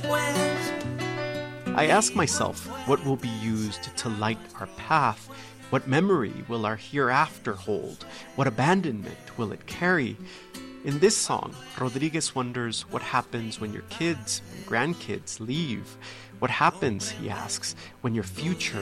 I ask myself, what will be used to light our path? What memory will our hereafter hold? What abandonment will it carry? In this song, Rodriguez wonders what happens when your kids and grandkids leave. What happens, he asks, when your future